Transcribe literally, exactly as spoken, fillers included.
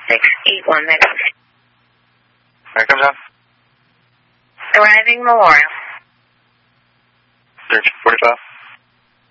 six eight one. Here comes on. Arriving Memorial. Search forty-five.